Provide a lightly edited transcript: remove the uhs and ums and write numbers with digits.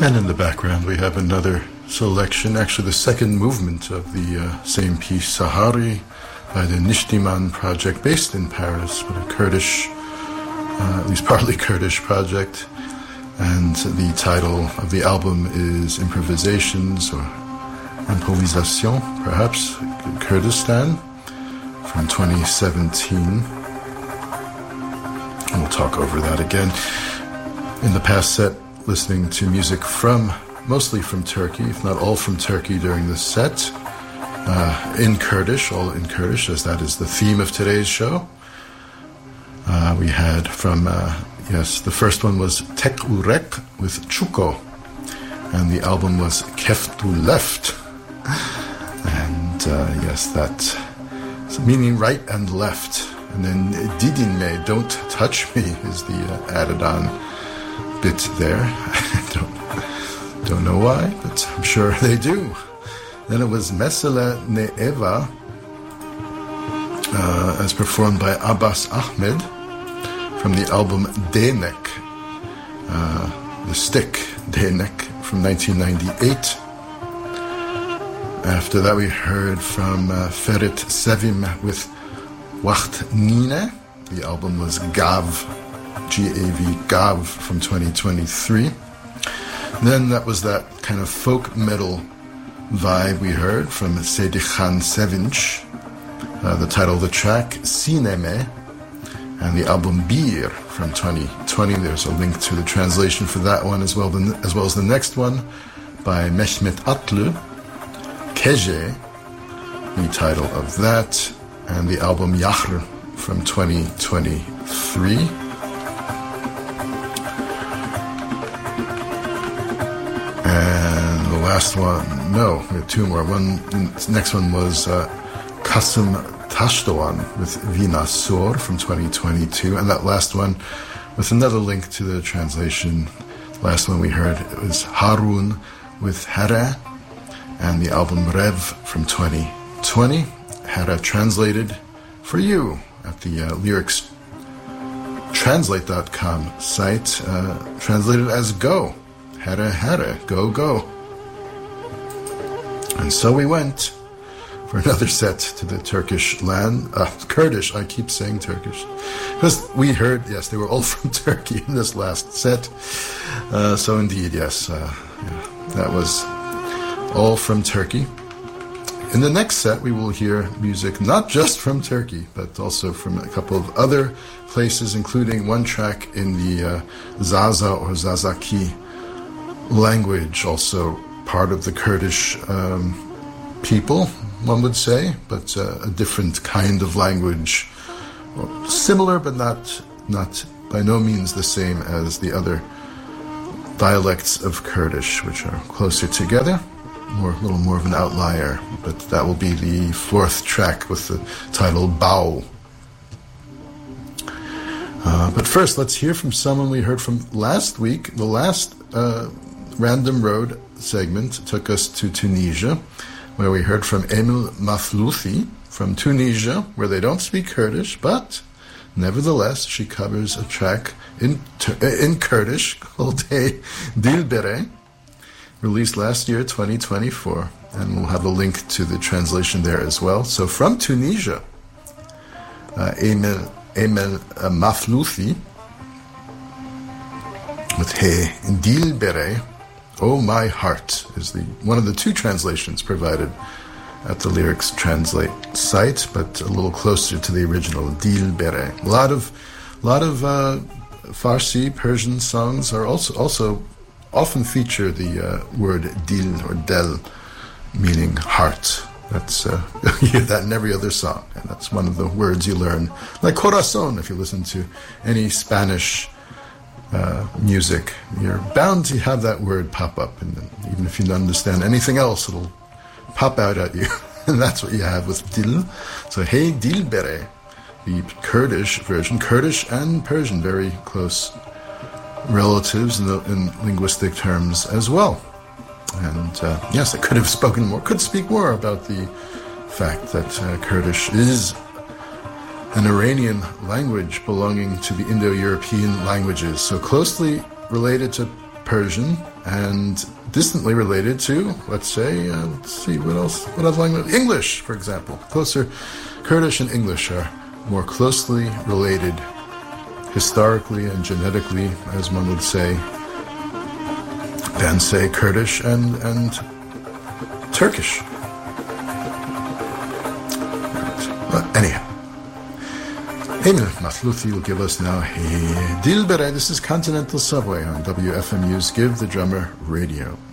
And in the background we have another selection, actually the second movement of the same piece, Sahari, by the Nishtiman project based in Paris, but a Kurdish, at least partly Kurdish project. And the title of the album is Improvisations or Improvisation, perhaps, Kurdistan, from 2017. And we'll talk over that again. In the past set, listening to music mostly from Turkey, if not all from Turkey during this set, in Kurdish, all in Kurdish, as that is the theme of today's show. We had from, the first one was Tek Urek with Chuko, and the album was Keftu Left. And that meaning right and left. And then Didinme, Don't Touch Me, is the added on bit there. I don't know why, but I'm sure they do. Then it was Mesele Ne'eva, as performed by Abbas Ahmed from the album Denek, The Stick, Denek, from 1998. After that we heard from Ferit Sevim with Wacht Nine. The album was Gav, G-A-V, Gav, from 2023. Then that was that kind of folk metal vibe we heard from Sedikhan Sevinch. The title of the track, Sineme, and the album Bir from 2020. There's a link to the translation for that one as well as the next one by Mehmet Atlı, Keje, the title of that, and the album Yahr from 2023. And the last one, no, we have two more. The next one was Kasım Taşdoğan with Vina Sor from 2022, and that last one with another link to the translation. Last one we heard was Harun with Hera, and the album Rev from 2020. Hera translated for you at the lyricstranslate.com site, translated as Go. Hera, Hera, go, go. And so we went for another set to the Turkish land, Kurdish, I keep saying Turkish, because we heard, yes, they were all from Turkey in this last set. So indeed, yes, that was all from Turkey. In the next set, we will hear music not just from Turkey, but also from a couple of other places, including one track in the Zaza or Zazaki language, also part of the Kurdish people, one would say, but a different kind of language. Well, similar, but not by no means the same as the other dialects of Kurdish, which are closer together. A little more of an outlier, but that will be the fourth track with the title Bao. But first, let's hear from someone we heard from last week. The last Random Road segment took us to Tunisia, where we heard from Emil Maflouthi from Tunisia, where they don't speak Kurdish, but nevertheless, she covers a track in Kurdish called Hey Dilbere, released last year, 2024, and we'll have a link to the translation there as well. So from Tunisia, Emil Maflouthi with Hey Dilbere, Oh My Heart, is one of the two translations provided at the Lyrics Translate site, but a little closer to the original, Dilbere. A lot of Farsi, Persian songs are also often feature the word dil or del, meaning heart. That's you hear that in every other song, and that's one of the words you learn. Like corazón, if you listen to any Spanish music, you're bound to have that word pop up, and even if you don't understand anything else, it'll pop out at you. And that's what you have with dil. So Hey Dilbere, the Kurdish version, Kurdish and Persian, very close relatives in linguistic terms as well. And yes, I could speak more about the fact that Kurdish is an Iranian language belonging to the Indo-European languages, so closely related to Persian and distantly related to, let's see, what else? What other language? English, for example. Kurdish and English are more closely related historically and genetically, as one would say, than, say, Kurdish and Turkish. Anyhow, Emil Mathlouthi will give us now Dilbere. This is Continental Subway on WFMU's Give the Drummer Radio.